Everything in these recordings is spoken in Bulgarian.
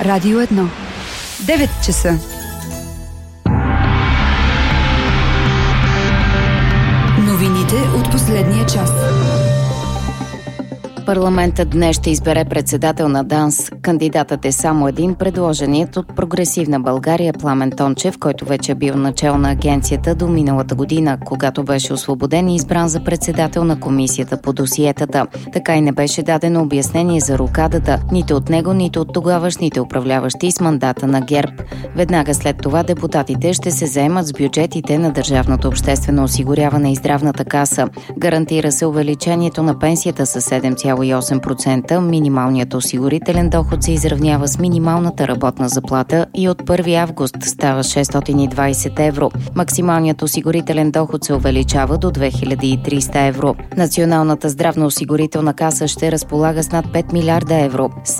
Радио 1. 9 часа. Новините от последния час. Парламентът днес ще избере председател на ДАНС. Кандидатът е само един, предложеният от Прогресивна България Пламен Тончев, който вече е бил начало на агенцията до миналата година, когато беше освободен и избран за председател на комисията по досиетата. Така и не беше дадено обяснение за рокадата, нито от него, нито от тогавашните управляващи с мандата на ГЕРБ. Веднага след това депутатите ще се заемат с бюджетите на Държавното обществено осигуряване и Здравната каса. Гарантира се увеличението на пенсията с 7,8%, минималният осигурителен доход се изравнява с минималната работна заплата и от 1 август става 620 евро. Максималният осигурителен доход се увеличава до 2300 евро. Националната здравноосигурителна каса ще разполага с над 5 милиарда евро, с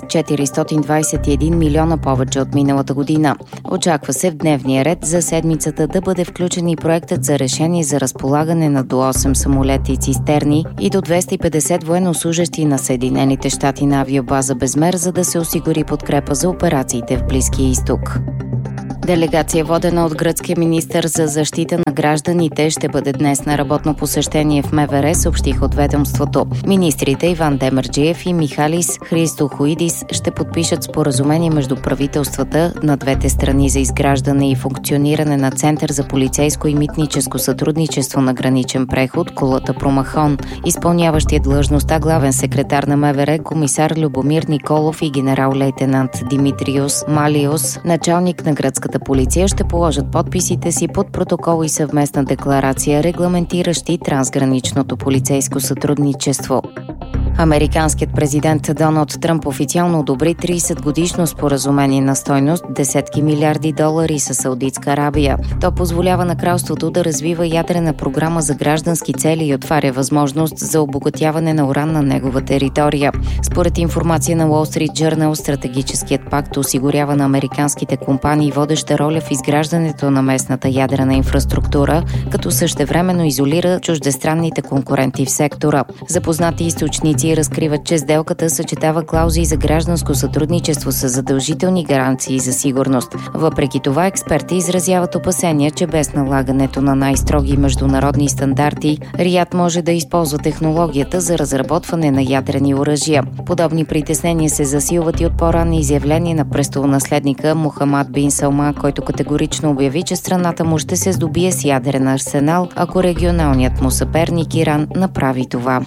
421 милиона повече от миналата година. Очаква се в дневния ред за седмицата да бъде включен и проектът за решение за разполагане на до 8 самолета и цистерни и до 250 военнослужещи на Съединените щати на авиобаза Безмер, за да се осигури подкрепа за операциите в Близкия изток. Делегация, водена от гръцкия министър за защита на гражданите, ще бъде днес на работно посещение в МВР, съобщих от ведомството. Министрите Иван Демерджиев и Михалис Христохоидис ще подпишат споразумение между правителствата на двете страни за изграждане и функциониране на Център за полицейско и митническо сътрудничество на граничен преход Кулата Промахон. Изпълняващият длъжността главен секретар на МВР комисар Любомир Николов и генерал-лейтенант Димитриос Малиос, началник на гръцката полиция, ще положат подписите си под протокол и съвместна декларация, регламентиращи трансграничното полицейско сътрудничество. Американският президент Доналд Тръмп официално одобри 30-годишно споразумение на стойност десетки милиарди долари с Саудитска Арабия. То позволява на кралството да развива ядрена програма за граждански цели и отваря възможност за обогатяване на уран на негова територия. Според информация на Wall Street Journal, стратегическият пакт осигурява на американските компании водеща роля в изграждането на местната ядрена инфраструктура, като същевременно изолира чуждестранните конкуренти в сектора. Запознати източници разкриват, че сделката съчетава клаузи за гражданско сътрудничество с задължителни гаранции за сигурност. Въпреки това, експерти изразяват опасения, че без налагането на най-строги международни стандарти, Риад може да използва технологията за разработване на ядрени оръжия. Подобни притеснения се засилват и от по-ранни изявления на престолонаследника Мохамад бин Салман, който категорично обяви, че страната му ще се здобие с ядрен арсенал, ако регионалният му съперник Иран направи това.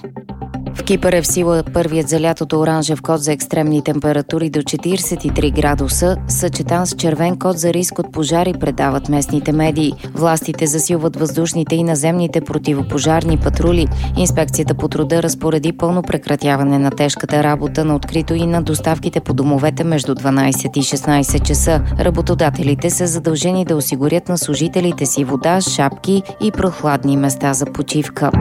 В Кипър е в сила първият за лятото оранжев код за екстремни температури до 43 градуса, съчетан с червен код за риск от пожари, предават местните медии. Властите засилват въздушните и наземните противопожарни патрули. Инспекцията по труда разпореди пълно прекратяване на тежката работа на открито и на доставките по домовете между 12 и 16 часа. Работодателите са задължени да осигурят на служителите си вода, шапки и прохладни места за почивка.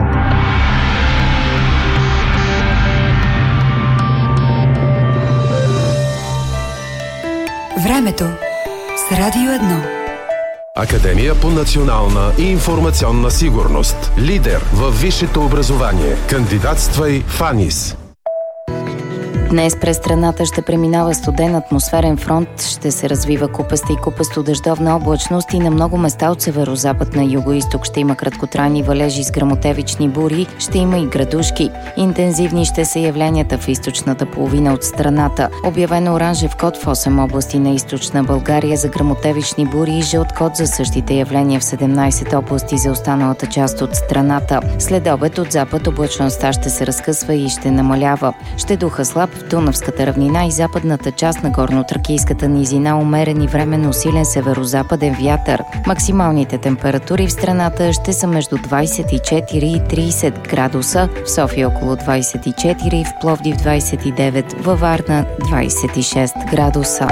Времето с Радио 1. Академия по национална и информационна сигурност. Лидер във висшето образование. Кандидатствай в АНИС. Днес през страната ще преминава студен атмосферен фронт, ще се развива купеста и купесто-дъждовна облачност и на много места от северозапад на югоизток ще има краткотрайни валежи с гръмотевични бури, ще има и градушки. Интензивни ще са явленията в източната половина от страната. Обявено оранжев код в 8 области на източна България за гръмотевични бури и жълт код за същите явления в 17 области за останалата част от страната. След обед от запад облачността ще се разкъсва и ще намалява. Ще духа слаб в Дунавската равнина и западната част на горно-тракийската низина, умерен и временно силен северозападен вятър. Максималните температури в страната ще са между 24 и 30 градуса, в София около 24, в Пловдив 29, във Варна 26 градуса.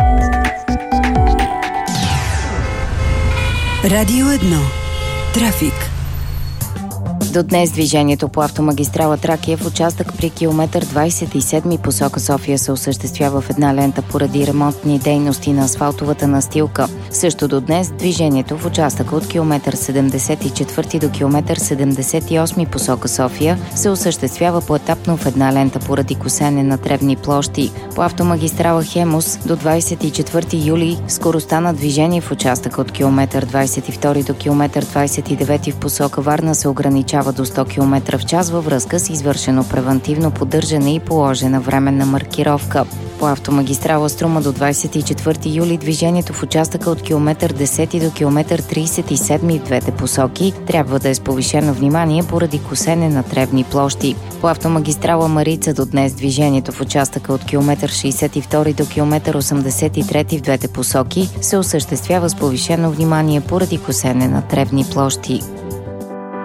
Радио 1. Трафик. До днес движението по автомагистрала Тракия в участък при километър 27 посока София се осъществява в една лента поради ремонтни дейности на асфалтовата настилка. Също до днес движението в участъка от километър 74 до километър 78 посока София се осъществява поетапно в една лента поради косене на тревни площи. По автомагистрала Хемус до 24 юли скоростта на движение в участъка от километър 22 до километър 29 в посока Варна се ограничава до 100 км в час във връзка с извършено превантивно поддържане и положена временна маркировка. По автомагистрала Струма до 24 юли движението в участъка от километър 10 до километър 37 в двете посоки трябва да е с повишено внимание поради косене на тревни площи. По автомагистрала Марица до днес движението в участъка от километър 62 до километър 83 в двете посоки се осъществява с повишено внимание поради косене на тревни площи.